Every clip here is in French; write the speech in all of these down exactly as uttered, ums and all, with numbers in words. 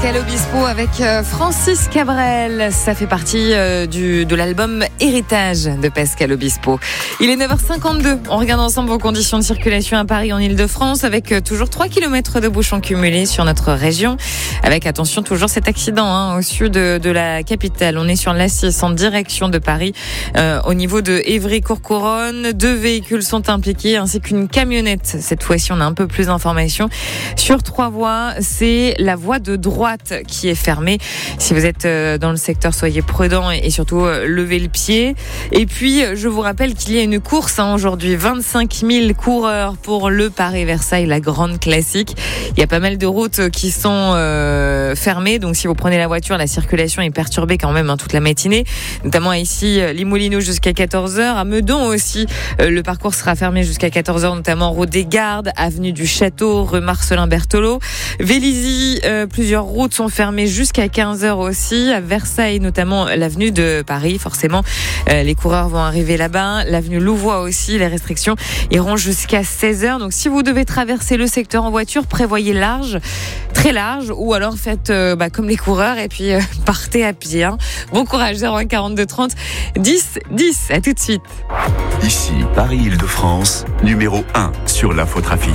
Pascal Obispo avec Francis Cabrel, ça fait partie du, de l'album Héritage de Pascal Obispo. Il est neuf heures cinquante-deux, on regarde ensemble vos conditions de circulation à Paris en Ile-de-France avec toujours trois kilomètres de bouchons cumulés sur notre région. Avec attention toujours cet accident hein, au sud de, de la capitale. On est sur l'A six en direction de Paris euh, au niveau de Évry-Courcouronnes. Deux véhicules sont impliqués ainsi qu'une camionnette. Cette fois-ci on a un peu plus d'informations. Sur trois voies, c'est la voie de droite qui est fermée. Si vous êtes dans le secteur, soyez prudents et surtout levez le pied. Et puis, je vous rappelle qu'il y a une course hein, aujourd'hui, vingt-cinq mille coureurs pour le Paris-Versailles, la grande classique. Il y a pas mal de routes qui sont euh, fermées, donc si vous prenez la voiture, la circulation est perturbée quand même hein, toute la matinée, notamment ici Limoilino jusqu'à quatorze heures, à Meudon aussi, euh, le parcours sera fermé jusqu'à quatorze heures, notamment route des Gardes, avenue du Château, rue Marcelin Berthelot. Vélizy, euh, plusieurs routes sont fermées jusqu'à quinze heures aussi. À Versailles, notamment l'avenue de Paris, forcément, euh, les coureurs vont arriver là-bas. L'avenue Louvois aussi, les restrictions iront jusqu'à seize heures. Donc si vous devez traverser le secteur en voiture, prévoyez large, très large, ou alors faites euh, bah, comme les coureurs et puis euh, partez à pied. Hein. Bon courage, zéro un quarante-deux trente dix dix. À tout de suite. Ici, Paris-Île-de-France, numéro un sur l'infotrafic.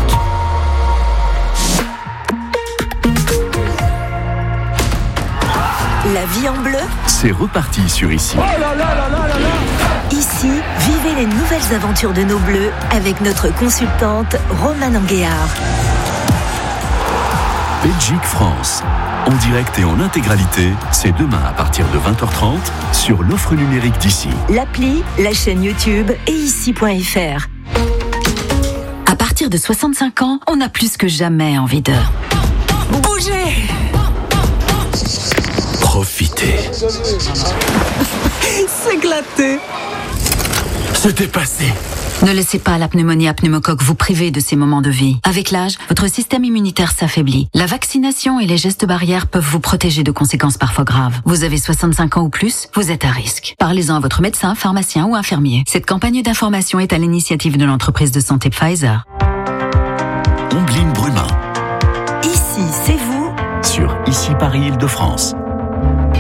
La vie en bleu, c'est reparti sur Ici. Oh là là là là là là. Ici, vivez les nouvelles aventures de nos bleus avec notre consultante Romane Anguéard. Belgique-France, en direct et en intégralité, c'est demain à partir de vingt heures trente sur l'offre numérique d'Ici. L'appli, la chaîne YouTube et ici point f r. À partir de soixante-cinq ans, on a plus que jamais envie de bouger. Profitez. S'éclater. Se dépasser. Ne laissez pas la pneumonie à pneumocoque vous priver de ces moments de vie. Avec l'âge, votre système immunitaire s'affaiblit. La vaccination et les gestes barrières peuvent vous protéger de conséquences parfois graves. Vous avez soixante-cinq ans ou plus, vous êtes à risque. Parlez-en à votre médecin, pharmacien ou infirmier. Cette campagne d'information est à l'initiative de l'entreprise de santé Pfizer. Ombline Brumain. Ici, c'est vous. Sur Ici Paris-Île-de-France.